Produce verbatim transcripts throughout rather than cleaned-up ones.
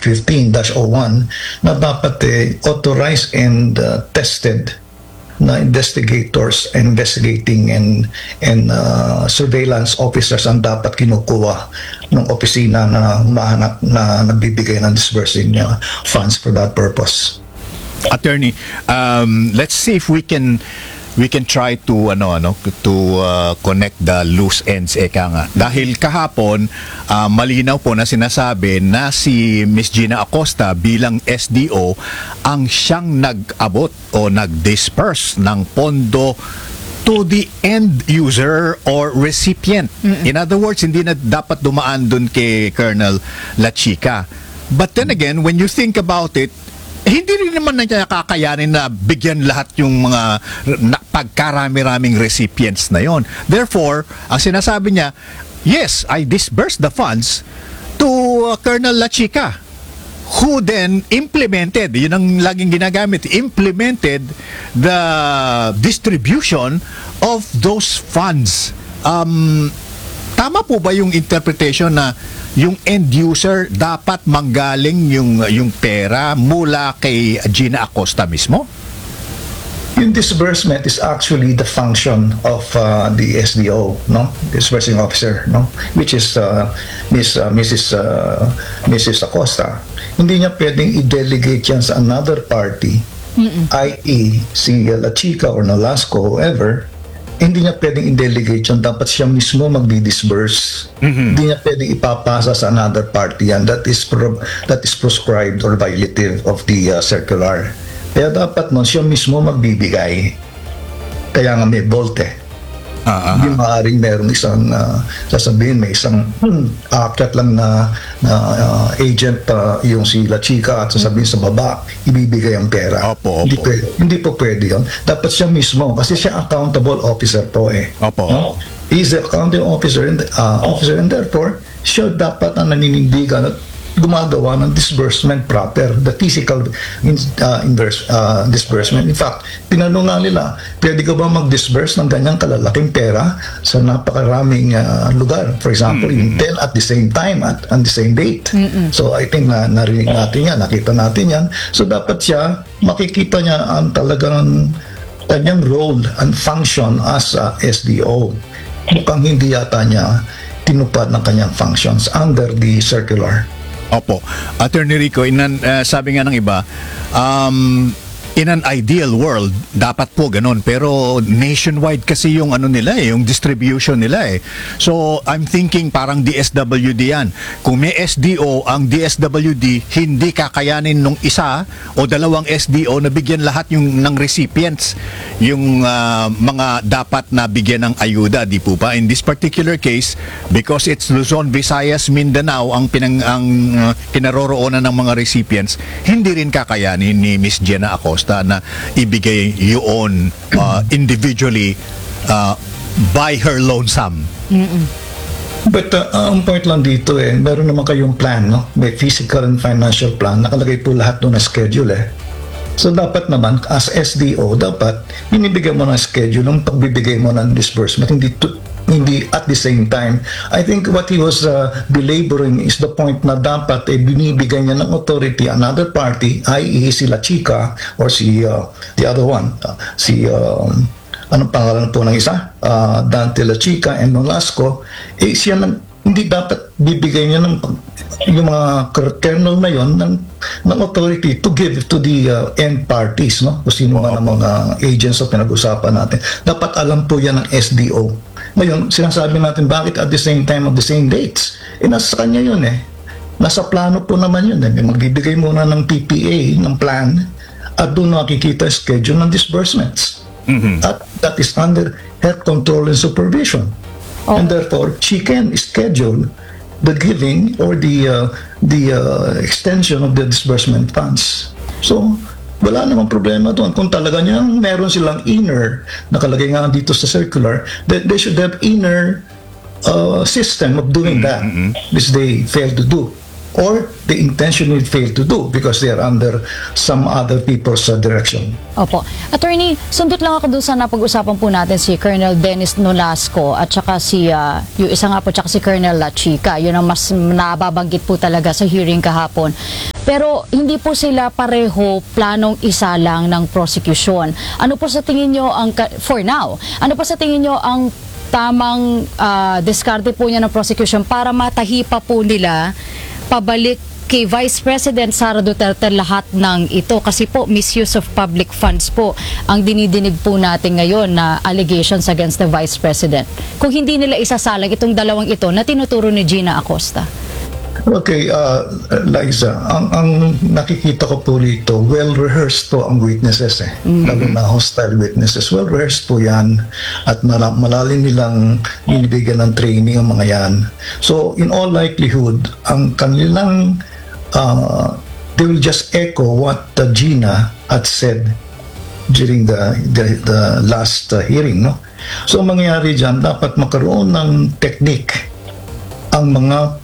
fifteen dash oh one na dapat eh, authorized and uh, tested na investigators investigating and and uh, surveillance officers ang dapat kinukuha ng opisina na humahanap na nagbibigay ng disbursing uh, funds for that purpose. Attorney, um, let's see if we can we can try to ano ano to uh, connect the loose ends, eka nga. Dahil kahapon uh, malinaw po na sinasabi na si Miss Gina Acosta bilang S D O ang siyang nag-abot o nag-disperse ng pondo to the end user or recipient. Mm-mm. In other words, hindi na dapat dumaan dun kay Colonel La Chica. But then again, when you think about it, hindi rin naman na niya kakayanin na bigyan lahat yung mga na, pagkarami-raming recipients na yon. Therefore, ang sinasabi niya, yes, I disbursed the funds to uh, Colonel La Chica, who then implemented, yun ang laging ginagamit, implemented the distribution of those funds. Um, tama po ba yung interpretation na yung end user dapat manggaling yung yung pera mula kay Gina Acosta mismo? Yung disbursement is actually the function of uh, the S D O, no, disbursing officer, no, which is uh, Miss uh, Missus Uh, Missus Acosta. Hindi niya pwedeng i-delegate yan sa another party, that is si La Chica or Nolasco, whoever. Hindi niya pwedeng i-delegate yun. Dapat siya mismo magdi-disburse. Mm-hmm. Hindi niya pwedeng ipapasa sa another party yan. That is, pro- that is prescribed or violative of the uh, circular. Kaya dapat nun siya mismo magbibigay. Kaya nga may volte. Uh-huh. Hindi maaaring merong isang uh, sasabihin, may isang hmm, aakyat lang na, na uh, agent uh, yung si La Chica at sasabihin sa baba, ibibigay ang pera. Opo, opo. Hindi, pwede, hindi po pwede yun. Dapat siya mismo, kasi siya accountable officer po eh. Opo. No? He's the accountable officer and, uh, officer and therefore, siya dapat ang naninindigan at gumagawa ng disbursement proper, the physical in, uh, inverse, uh, disbursement. In fact, tinanong nga nila, pwede ka ba mag-disburse ng ganyang kalalaking pera sa napakaraming uh, lugar? For example, mm-hmm. in ten at the same time at on the same date. Mm-hmm. So I think na narinig natin yan, nakita natin yan. So dapat siya, makikita niya ang talagang kanyang role and function as a S D O. Mukhang hindi yata niya tinupad ng kanyang functions under the circular. Opo. Attorney Rico, inan, uh, sabi nga ng iba, um, in an ideal world, dapat po ganun. Pero nationwide kasi yung ano nila eh, yung distribution nila eh. So, I'm thinking parang D S W D yan. Kung may S D O, ang D S W D, hindi kakayanin nung isa o dalawang S D O na bigyan lahat yung ng recipients, yung uh, mga dapat na bigyan ng ayuda, di po ba? In this particular case, because it's Luzon, Visayas, Mindanao ang pinang ang uh, kinaroroonan ng mga recipients, hindi rin kakayanin ni Miss Gina Acosta na ibigay yun uh, individually uh, by her lonesome. Mm-mm. But uh, ang point lang dito eh, meron naman kayong plan, no? May physical and financial plan, nakalagay po lahat doon na schedule eh. So dapat naman as S D O, dapat binibigyan mo ng schedule ng pagbibigay mo ng disbursement, hindi to, hindi at the same time. I think what he was uh, belaboring is the point na dapat eh, binibigay niya ng authority another party, that is si La Chica or si uh, the other one, uh, si uh, anong pangalan po ng isa? Uh, Dante La Chica and Nolasco, eh siya ng, hindi dapat bibigay niya ng yung mga kernel na yon ng, ng authority to give to the uh, end parties, no? Kung sino man ang mga agents na pinag-usapan natin. Dapat alam po yan ng S D O. Ngayon, sinasabi natin bakit at the same time of the same dates? Eh, nasa kanya yun eh. Nasa plano po naman yun eh. Magbibigay muna ng P P A, ng plan, at doon nakikita schedule ng disbursements. Mm-hmm. At that is under her control and supervision. Oh. And therefore, she can schedule the giving or the uh, the uh, extension of the disbursement funds. So, wala namang problema doon. Kung talaga niya meron silang inner, nakalagay nga dito sa circular, that they should have inner uh, system of doing that, mm-hmm. which they fail to do. Or they intentionally fail to do because they are under some other people's uh, direction. Opo. Attorney, sundot lang ako doon sa napag-usapan po natin si Colonel Dennis Nolasco at saka si, uh, yung isa nga po, saka si Colonel La Chica. Yun ang mas nababanggit po talaga sa hearing kahapon. Pero hindi po sila pareho planong isa lang ng prosecution. Ano po sa tingin nyo ang, ka- for now, ano po sa tingin nyo ang tamang ah, diskarte po niya ng prosecution para matahi pa po nila pabalik kay Vice President Sara Duterte lahat ng ito, kasi po misuse of public funds po ang dinidinig po natin ngayon na allegations against the Vice President. Kung hindi nila isasalang itong dalawang ito na tinuturo ni Gina Acosta. Okay, uh, Liza, ang, ang nakikita ko po dito, well-rehearsed po ang witnesses eh. Lalo na hostile witnesses. Well-rehearsed po yan at mala- malalim nilang binibigyan ng training ang mga yan. So, in all likelihood, ang kanilang, uh, they will just echo what uh, Gina had said during the, the, the last uh, hearing, no? So, ang mangyayari dyan, dapat makaroon ng technique ang mga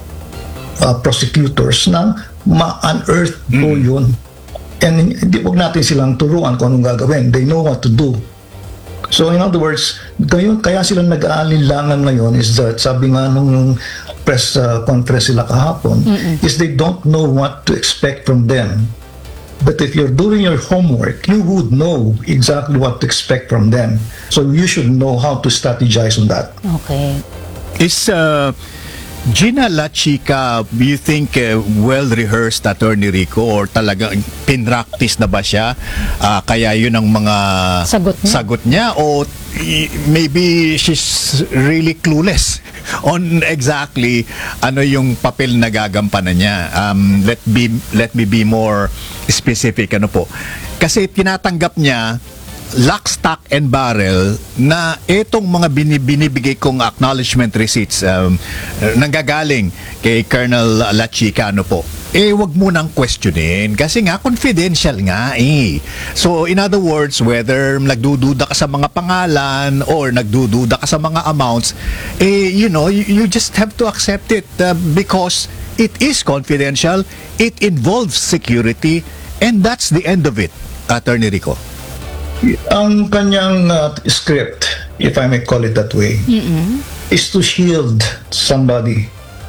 Uh, prosecutors na ma-unearth po yun. And hindi wag natin silang turuan kung anong gagawin. They know what to do. So in other words, kayo, kaya sila nag-aalinlangan ngayon is that, sabi nga nung press uh, conference sila kahapon, Mm-mm. is they don't know what to expect from them. But if you're doing your homework, you would know exactly what to expect from them. So you should know how to strategize on that. Okay. Is uh, Gina La Chica, you think uh, well-rehearsed, Attorney Rico, or talagang pinractice na ba siya? Ah, kaya yun ang mga Sagot niya. sagot niya? O i- maybe she's really clueless on exactly ano yung papel na gagampanan niya. Um, let, be, let me be more specific. Ano po? Kasi tinatanggap niya lock, stock, and barrel na itong mga bini- binibigay kong acknowledgement receipts um, nanggagaling kay Colonel La Chica, ano po, eh wag mo nang questionin kasi nga confidential nga eh. So in other words, whether nagdududa ka sa mga pangalan or nagdududa ka sa mga amounts, eh you know, you, you just have to accept it uh, because it is confidential, it involves security, and that's the end of it, Attorney Rico. Ang kanyang uh, script, if I may call it that way, Mm-mm. is to shield somebody.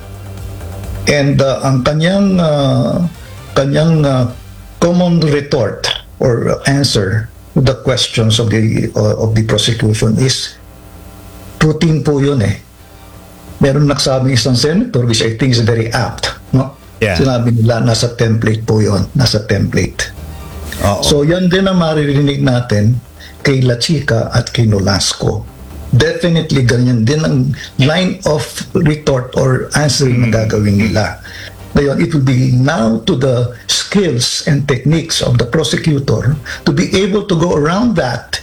And uh, ang kanyang uh, kanyang uh, common retort or answer to the questions of the uh, of the prosecution is routine po yun eh. Meron nagsabing isang senator, which I think is very apt, no? Yeah. Sinabi nila nasa template po yun, nasa template. Oo. So yan din ang maririnig natin kay La Chica at kay Nolasco. Definitely ganyan din ang line of retort or answering na gagawin nila. Ngayon, it will be now to the skills and techniques of the prosecutor to be able to go around that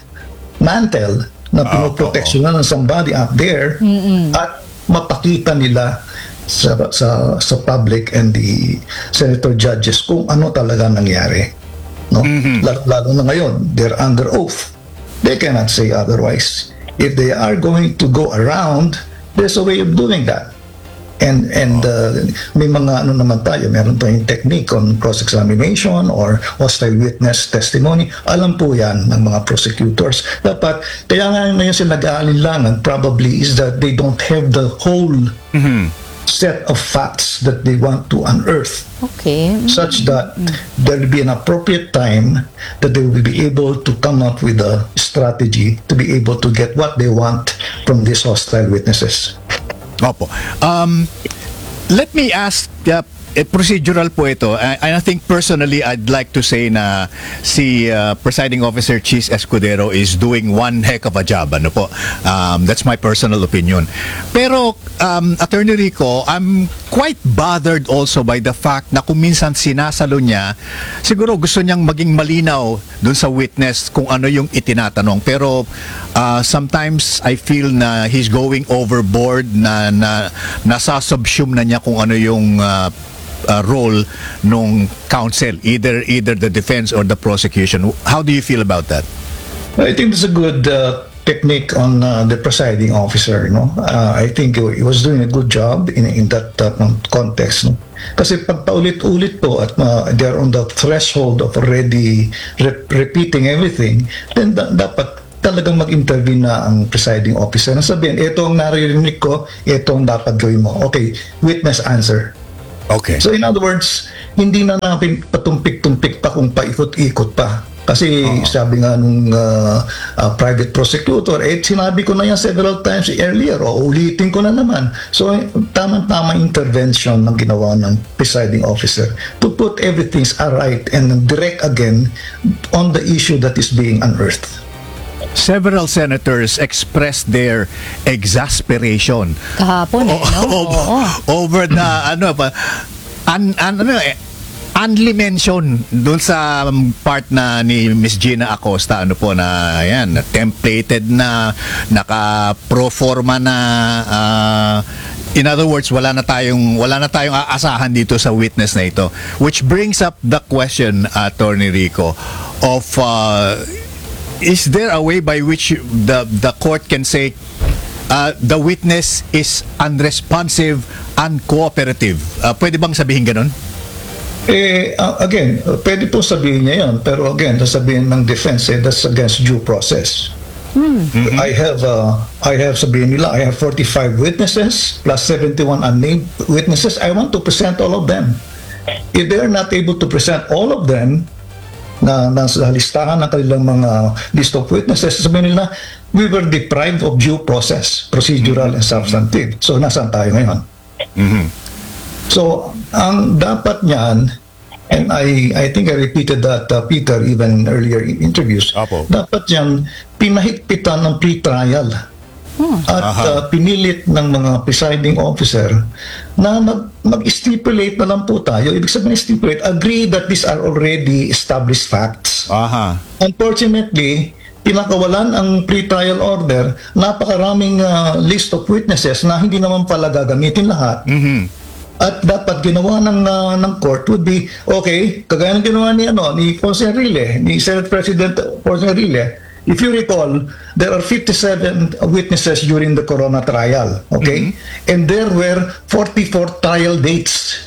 mantle na pinoproteksyonan ng somebody up there at mapakita nila sa, sa, sa public and the senator judges kung ano talaga nangyari. No? Mm-hmm. Lalo, lalo na ngayon, they're under oath. They cannot say otherwise. If they are going to go around, there's a way of doing that. And and uh, may mga ano naman tayo, meron tayong technique on cross-examination or hostile witness testimony. Alam po yan ng mga prosecutors. Dapat, kaya nga ngayon sila nag-aalinlangan probably is that they don't have the whole mm-hmm. set of facts that they want to unearth. Okay. Such that there will be an appropriate time that they will be able to come up with a strategy to be able to get what they want from these hostile witnesses. Opo. Um, let me ask, uh, eh, procedural po ito. I, I think personally, I'd like to say na si uh, Presiding Officer Cheese Escudero is doing one heck of a job. Ano po? Um, that's my personal opinion. Pero, um, Attorney Rico, I'm quite bothered also by the fact na kung minsan sinasalo niya, siguro gusto niyang maging malinaw dun sa witness kung ano yung itinatanong. Pero uh, sometimes I feel na he's going overboard, na, na nasa-subsume na niya kung ano yung uh, uh, role nung counsel, either either the defense or the prosecution. How do you feel about that? I think it's a good uh, technique on uh, the presiding officer. No, uh, I think he was doing a good job in in that uh, context. No? Kasi pag paulit-ulit po at uh, they're on the threshold of already re- repeating everything, then da- dapat talagang mag-intervene na ang presiding officer na sabihin, ito ang naririnig ko, ito ang dapat gawin mo. Okay, witness answer. Okay. So in other words, hindi na natin patumpik-tumpik pa kung paikot-ikot pa. Kasi sabi nga nung uh, uh, private prosecutor, eh sinabi ko na yan several times earlier, o ulitin ko na naman. So tamang-tama intervention ng ginawa ng presiding officer to put everything right and direct again on the issue that is being unearthed. Several senators expressed their exasperation Kahapon, eh, no? o- Oo. over the ano pa an, an, ano eh only mention doon sa part na ni Miss Gina Acosta, ano po, na yan, templated na, naka pro forma na, uh, in other words, wala na tayong wala na tayong aasahan dito sa witness na ito, which brings up the question, Attorney Rico, of uh, is there a way by which the the court can say uh, the witness is unresponsive, uncooperative? Uh, pwede bang sabihin ganun? Eh, uh, again, uh, pwede po sabihin niya yan, pero again, sasabihin ng defense, eh, that's against due process. I have, uh, I have, sabihin nila, I have forty-five witnesses plus seventy-one unnamed witnesses. I want to present all of them. If they are not able to present all of them, na nasa listahan ng kanilang mga list of witnesses, sabihin nila, we were deprived of due process, procedural and substantive. So, nasaan tayo ngayon? Mhm. So, ang dapat niyan, and I I think I repeated that, uh, Peter, even in earlier in interviews, Apo. dapat yan pinahigpitan ng pre-trial. At Aha. uh, pinilit ng mga presiding officer na mag, mag-stipulate na lang po tayo. Ibig sabihin stipulate, agree that these are already established facts. Aha. Unfortunately, pinakawalan ang pre-trial order, napakaraming uh, list of witnesses na hindi naman pala gagamitin lahat. Mhm. At dapat ginawa ng uh, ng court would be, okay, kagaya ng ginawa ni ano ni Jose Enrile, ni Senate President Jose Enrile. If you recall, there are fifty-seven witnesses during the Corona trial, okay? And there were forty-four trial dates.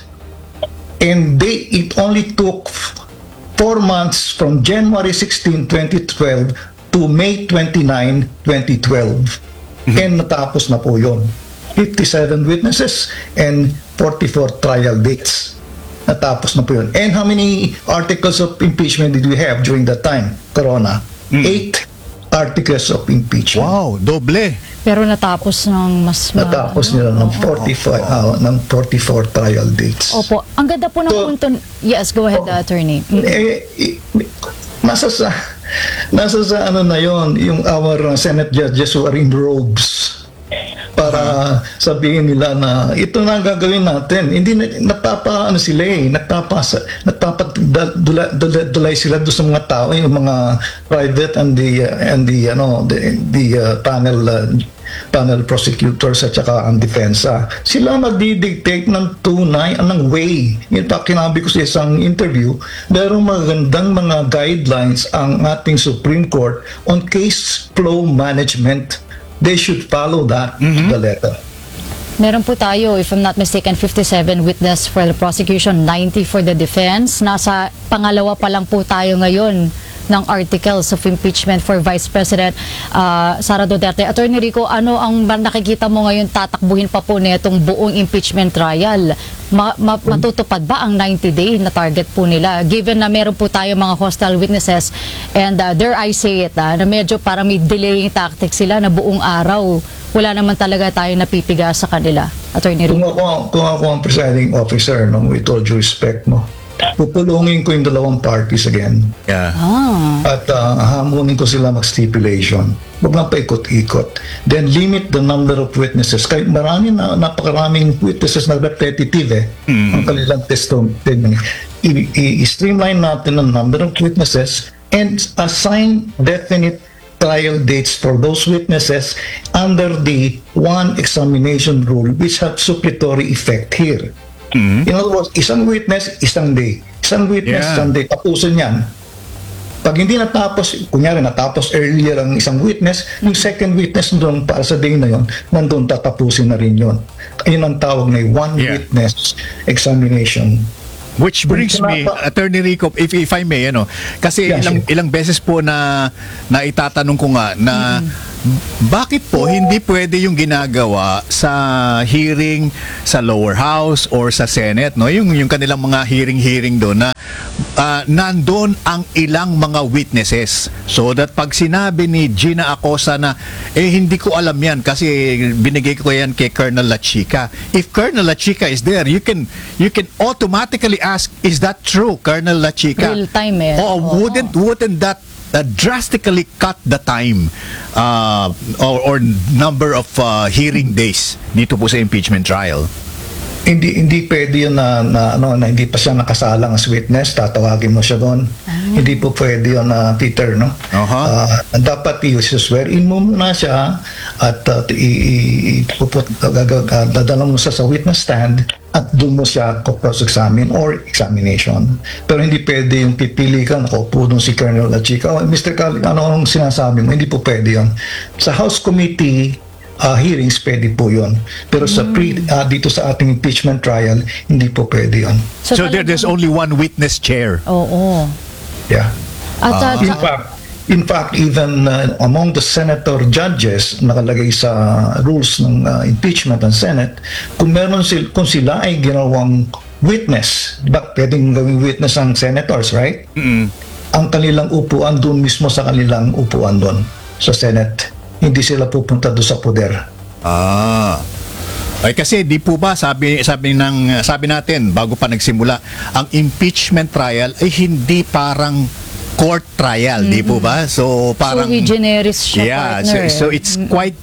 And they it only took f- four months from January sixteenth, twenty twelve to May twenty-ninth, twenty twelve. And natapos na po yun. fifty-seven witnesses and forty-four trial dates. Natapos na po yun. And how many articles of impeachment did we have during that time? Corona. Eight articles of impeachment. Wow, doble. Pero natapos ng mas... ma- Natapos ano? nila ng Oo. forty-five, ah, ng forty-four trial dates. Opo. Ang ganda po ng So- punto... Yes, go ahead, Oh. attorney. Mm. Eh, i- nasa sa nasa sa ano na yon, yung our uh, Senate judges who are in robes para sabihin nila na ito na ang gagawin natin. Hindi na, napapa ano sila eh, napapa napapadulay sila doon sa mga tao, yung mga private and the uh, and the ano the, the uh, panel uh, panel prosecutors at saka ang depensa. Sila magdidictate ng tunay, ng way. In fact, kinabi ko sa isang interview, merong magandang mga guidelines ang ating Supreme Court on case flow management. They should follow that to the letter. Meron po tayo, if I'm not mistaken, fifty-seven witness for the prosecution, ninety for the defense. Nasa pangalawa pa lang po tayo ngayon ng articles of impeachment for Vice President uh, Sara Duterte. Attorney Rico, ano ang nakikita mo ngayon tatakbuhin pa po nitong buong impeachment trial? Ma- ma- matutupad ba ang ninety day na target po nila? Given na meron po tayo mga hostile witnesses and uh, dare I say it, uh, na medyo parang may delaying tactics sila na buong araw wala naman talaga tayo napipiga sa kanila. Attorney Kung Rico. ako, kung ako ang presiding officer, no, with all due respect mo, pupulungin ko yung dalawang parties again. Yeah. Ah. At uh, hamunin ko sila mag-stipulation. Huwag lang paikot-ikot. Then limit the number of witnesses. Kahit marami na, napakaraming witnesses na repetitive eh. Ang kanilang testimony. I- i- I-streamline natin ang number of witnesses and assign definite trial dates for those witnesses under the one examination rule which have suppletory effect here. In other words, isang witness, isang day. Isang witness, Yeah. isang day. Tapusin yan. Pag hindi natapos, kunyari natapos earlier ang isang witness, yung second witness doon para sa day na yon, nandun tatapusin na rin yon. Yun ang tawag na one Yeah. witness examination. Which brings Kung me, kinapa- Attorney Rico, if, if I may, ano, kasi Yeah, ilang, sure. ilang beses po na, na itatanong ko nga na Bakit po hindi pwede yung ginagawa sa hearing sa lower house or sa Senate, no? Yung yung kanilang mga hearing-hearing doon na ah, nandun ang ilang mga witnesses. So that pag sinabi ni Gina Acosta na eh hindi ko alam yan kasi binigay ko yan kay Colonel Lachica. If Colonel Lachica is there, you can you can automatically ask, is that true, Colonel Lachica? Real time eh. Oh, Oo. wouldn't wouldn't that uh, drastically cut the time uh, or, or number of uh, hearing days dito po sa impeachment trial? Hindi hindi pwede yun na, na ano na hindi pa siya nakasalang as witness, tatawagin mo siya doon. Hindi po pwede yun na Peter, no? Aha. Ah, dapat i-swear in mo muna siya at uh, i, i, i- puput, gag- uh, dadala mo siya sa witness stand at doon mo siya cross-examine or examination. Pero hindi pwede yung pipili ka, nakaupo doon si Colonel Lachica. Oh, mister Cal, ano ang sinasabi mo? Hindi po pwede yun. Sa House Committee uh, hearings, pwede po yun. Pero sa pre, uh, dito sa ating impeachment trial, hindi po pwede yun. So, there, talagang- there's only one witness chair. Oo. Yeah. At uh, In fact, in fact, even uh, among the senator judges nakalagay sa rules ng uh, impeachment ng Senate, kung meron sil kung sila ay ginawang witness, ba pwedeng gawing witness ang senators, right? Mm. Ang kanilang upuan doon mismo sa kanilang upuan doon sa Senate. Hindi sila pupunta doon sa poder. Ah. Ay kasi di po ba sabi sabi ng sabi natin bago pa nagsimula, ang impeachment trial ay hindi parang court trial, di po ba? So parang sui generis siya, yeah, partner. so, so it's quite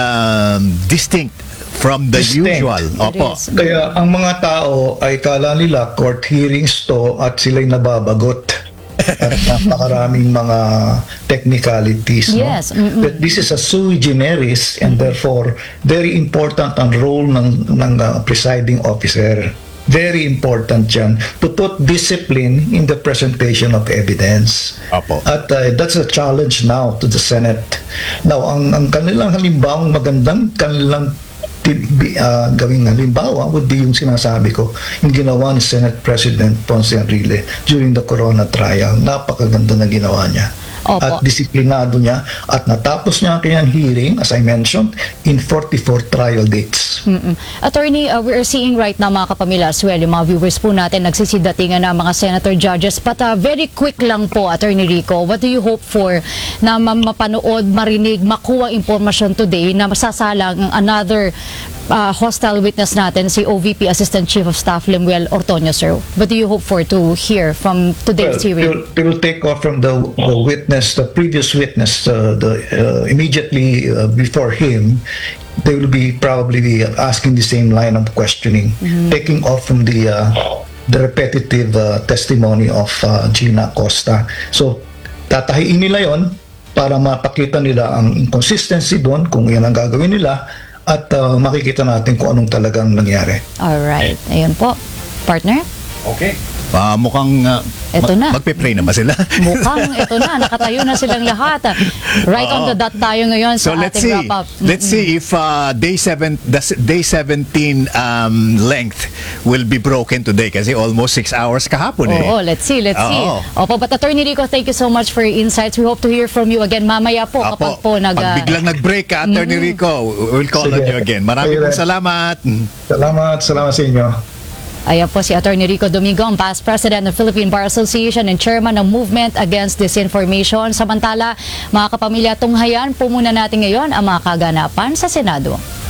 um, distinct from the Distinct. usual. It Opo. is. Kaya ang mga tao ay kala nila court hearings to at sila'y nababagot. At napakaraming mga technicalities. No? Yes, mm-mm. But this is a sui generis and therefore very important ang role ng, ng uh, presiding officer. Very important yan to put discipline in the presentation of evidence. Apo. At uh, that's a challenge now to the Senate. Now, ang, ang kanilang halimbawang magandang kanilang ti- uh, gawing halimbawa would be yung sinasabi ko, yung ginawa ni Senate President Ponce Enrile during the Corona trial. Napakaganda na ginawa niya. Opo. At disiplinado niya at natapos niya ang kanyang hearing, as I mentioned, in forty-four trial dates. Mm-mm. Attorney, uh, we are seeing right now mga kapamilya as well, yung mga viewers po natin nagsisidatingan na mga senator judges. But uh, very quick lang po, Attorney Rico, what do you hope for na ma- mapanood, marinig, makuha impormasyon today na masasalang ang another uh, hostile witness natin, si O V P Assistant Chief of Staff Lemuel Ortoño, sir? What do you hope for to hear from today's Well, hearing? We'll, we'll take off from the, the witness, the previous witness, uh, the uh, immediately uh, before him. They will be probably be asking the same line of questioning, taking off from the uh, the repetitive uh, testimony of uh, Gina Acosta. So, tatahiin nila yon para mapakita nila ang inconsistency doon, kung yan ang gagawin nila, at uh, makikita natin kung anong talagang nangyari. Alright, ayun po. Partner? Okay. Ah, mukhang uh, Eto na. magpe-pray na ba sila? Mukhang ito na, nakatayo na silang lahat. Right on the dot tayo ngayon So sa let's ating see. wrap-up. Let's see if uh, day seven, the s- day seventeen um, length will be broken today kasi almost six hours kahapon eh. Oo, let's see, let's see. Oo. Opo, but Attorney Rico, thank you so much for your insights. We hope to hear from you again mamaya po kapag po nag... pag biglang nag-break ka, Attorney Rico, we'll call on Sige. you again. Maraming Sige. pong salamat. Salamat, salamat sa inyo. Ayan po si Attorney Rico Domingo, ang past President ng Philippine Bar Association and Chairman ng Movement Against Disinformation. Samantala, mga kapamilya, tunghayan po muna natin ngayon ang mga kaganapan sa Senado.